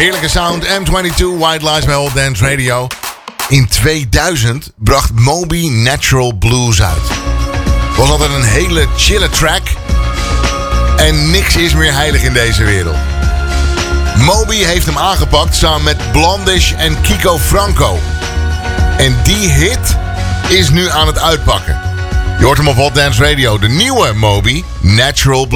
Heerlijke sound, M22, White Lies bij Old Dance Radio. In 2000 bracht Moby Natural Blues uit. Het was altijd een hele chille track. En niks is meer heilig in deze wereld. Moby heeft hem aangepakt samen met Blondish en Kiko Franco. En die hit is nu aan het uitpakken. Je hoort hem op Hot Dance Radio. De nieuwe Moby, Natural Blues.